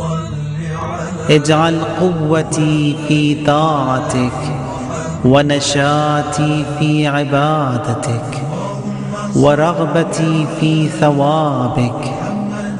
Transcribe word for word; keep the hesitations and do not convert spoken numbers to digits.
اجعل قوتي في طاعتك ونشاتي في عبادتك ورغبتي في ثوابك